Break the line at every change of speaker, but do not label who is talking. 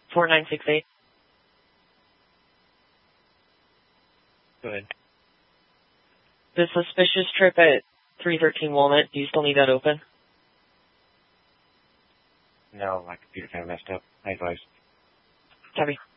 4968.
Go ahead.
The suspicious trip at 313 Walnut, do you still need that open?
No, my computer kind of messed up. I advise.
Copy.